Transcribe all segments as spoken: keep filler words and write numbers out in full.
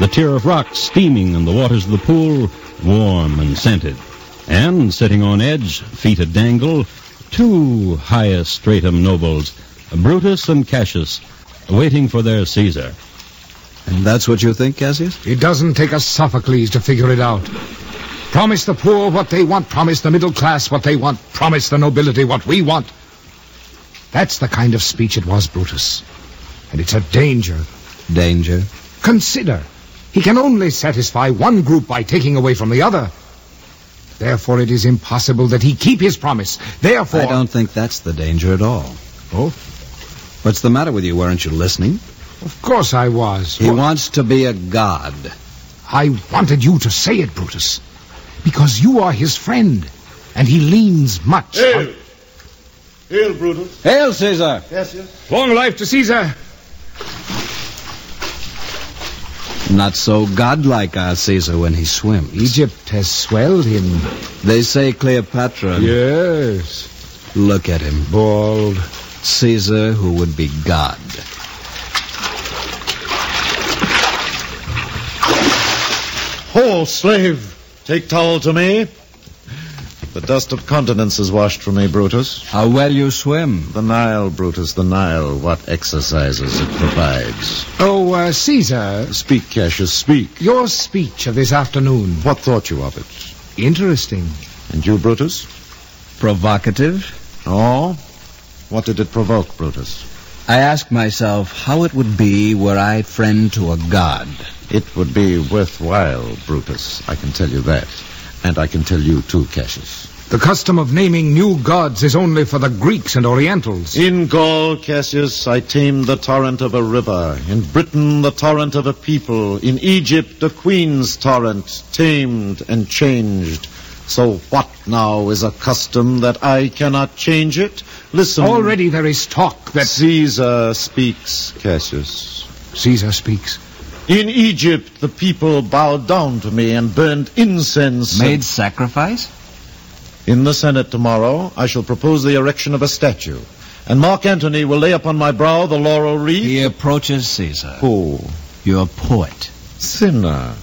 the tier of rocks steaming in the waters of the pool, warm and scented. And, sitting on edge, feet a dangle, two highest stratum nobles, Brutus and Cassius, waiting for their Caesar. And that's what you think, Cassius? It doesn't take a Sophocles to figure it out. Promise the poor what they want, promise the middle class what they want, promise the nobility what we want. That's the kind of speech it was, Brutus. And it's a danger. Danger? Consider, he can only satisfy one group by taking away from the other. Therefore, it is impossible that he keep his promise. Therefore... I don't think that's the danger at all. Oh? What's the matter with you? Weren't you listening? Of course I was. He What? wants to be a god. I wanted you to say it, Brutus, because you are his friend, and he leans much Hail! on... Hail, Brutus. Hail, Caesar! Cassius. Long life to Caesar. Not so godlike, our Caesar, when he swims. Egypt has swelled him. They say Cleopatra. Yes. Look at him. Bald. Caesar, who would be God. Ho, slave. Take towel to me. The dust of continents is washed from me, Brutus. How well you swim. The Nile, Brutus, the Nile. What exercises it provides. Oh, uh, Caesar, Speak, Cassius, speak. your speech of this afternoon. What thought you of it? Interesting. And you, Brutus? Provocative. Oh? What did it provoke, Brutus? I ask myself how it would be were I friend to a god. It would be worthwhile, Brutus. I can tell you that. And I can tell you, too, Cassius. The custom of naming new gods is only for the Greeks and Orientals. In Gaul, Cassius, I tamed the torrent of a river. In Britain, the torrent of a people. In Egypt, a queen's torrent, tamed and changed. So what now is a custom that I cannot change it? Listen. Already there is talk that... Caesar speaks, Cassius. Caesar speaks. In Egypt, the people bowed down to me and burned incense. Made and... sacrifice? In the Senate tomorrow, I shall propose the erection of a statue. And Mark Antony will lay upon my brow the laurel wreath. He approaches Caesar. Who? Your poet. Sinner.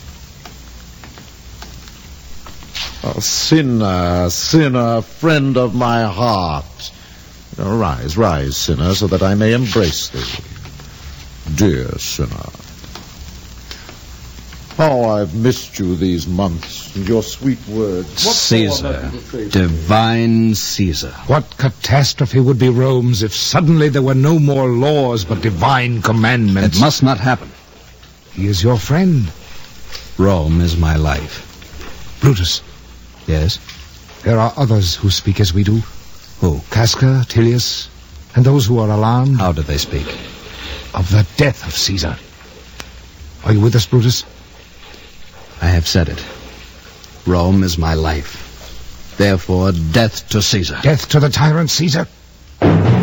Oh, sinner, sinner, friend of my heart. Now, rise, rise, sinner, so that I may embrace thee. Dear sinner. How I've missed you these months, and your sweet words. What Caesar. Divine Caesar. What catastrophe would be Rome's if suddenly there were no more laws but divine commandments? It must not happen. He is your friend. Rome is my life. Brutus, Yes? there are others who speak as we do. Who? Casca, Tilius, and those who are alarmed How do they speak? of the death of Caesar. Are you with us, Brutus? I have said it. Rome is my life. Therefore, death to Caesar. Death to the tyrant Caesar?